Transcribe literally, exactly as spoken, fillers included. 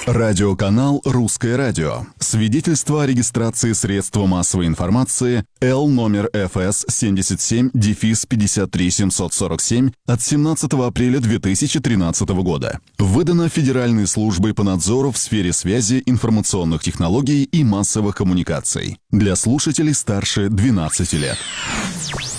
Радиоканал «Русское радио». Свидетельство о регистрации средства массовой информации Л номер эф эс семьдесят семь пятьдесят три семьсот сорок семь от семнадцатого апреля две тысячи тринадцатого года. Выдано Федеральной службой по надзору в сфере связи, информационных технологий и массовых коммуникаций. Для слушателей старше двенадцати лет.